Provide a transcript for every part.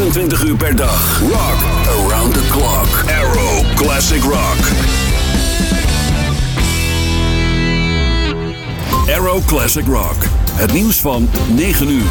24 uur per dag. Rock around the clock. Arrow Classic Rock. Arrow Classic Rock. Het nieuws van 9 uur.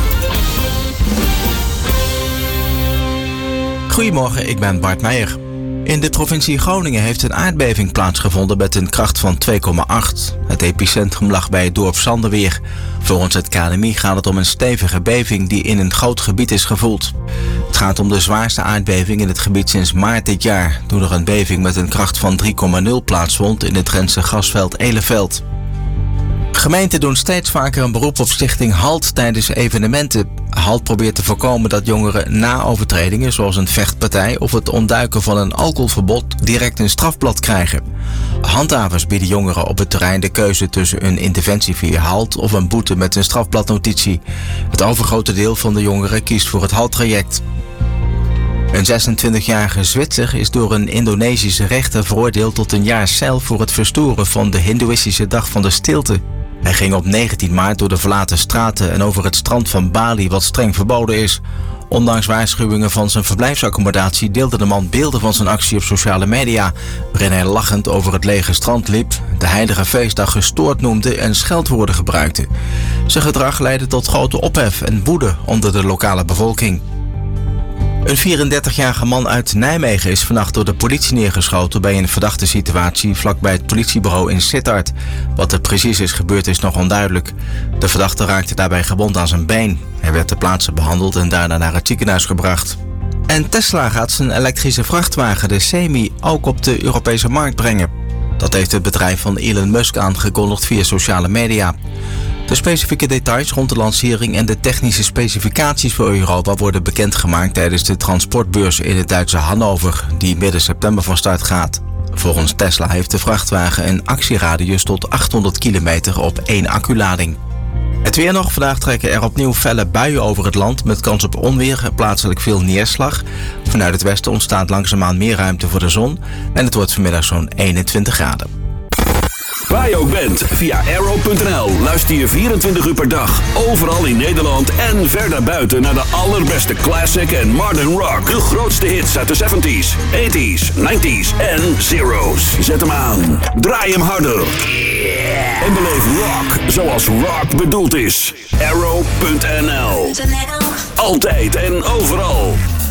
Goedemorgen, ik ben Bart Meijer. In de provincie Groningen heeft een aardbeving plaatsgevonden met een kracht van 2,8. Het epicentrum lag bij het dorp Sanderweer. Volgens het KNMI gaat het om een stevige beving die in een groot gebied is gevoeld. Het gaat om de zwaarste aardbeving in het gebied sinds maart dit jaar, toen er een beving met een kracht van 3,0 plaatsvond in het Drentse grasveld Eleveld. Gemeenten doen steeds vaker een beroep op stichting HALT tijdens evenementen. HALT probeert te voorkomen dat jongeren na overtredingen zoals een vechtpartij of het ontduiken van een alcoholverbod direct een strafblad krijgen. Handhavers bieden jongeren op het terrein de keuze tussen een interventie via HALT of een boete met een strafbladnotitie. Het overgrote deel van de jongeren kiest voor het HALT-traject. Een 26-jarige Zwitser is door een Indonesische rechter veroordeeld tot een jaar cel voor het verstoren van de Hindoeïstische Dag van de Stilte. Hij ging op 19 maart door de verlaten straten en over het strand van Bali, wat streng verboden is. Ondanks waarschuwingen van zijn verblijfsaccommodatie deelde de man beelden van zijn actie op sociale media, waarin hij lachend over het lege strand liep, de heilige feestdag gestoord noemde en scheldwoorden gebruikte. Zijn gedrag leidde tot grote ophef en woede onder de lokale bevolking. Een 34-jarige man uit Nijmegen is vannacht door de politie neergeschoten bij een verdachte situatie vlakbij het politiebureau in Sittard. Wat er precies is gebeurd is nog onduidelijk. De verdachte raakte daarbij gewond aan zijn been. Hij werd ter plaatse behandeld en daarna naar het ziekenhuis gebracht. En Tesla gaat zijn elektrische vrachtwagen, de Semi, ook op de Europese markt brengen. Dat heeft het bedrijf van Elon Musk aangekondigd via sociale media. De specifieke details rond de lancering en de technische specificaties voor Europa worden bekendgemaakt tijdens de transportbeurs in het Duitse Hannover, die midden september van start gaat. Volgens Tesla heeft de vrachtwagen een actieradius tot 800 kilometer op 1 acculading. Het weer nog. Vandaag trekken er opnieuw felle buien over het land met kans op onweer en plaatselijk veel neerslag. Vanuit het westen ontstaat langzaamaan meer ruimte voor de zon en het wordt vanmiddag zo'n 21 graden. Waar je ook bent, via Arrow.nl luister je 24 uur per dag, overal in Nederland en ver daarbuiten naar de allerbeste classic en modern rock. De grootste hits uit de 70s, 80s, 90s en zeros. Zet hem aan, draai hem harder. En beleef rock zoals rock bedoeld is. Arrow.nl. Altijd en overal.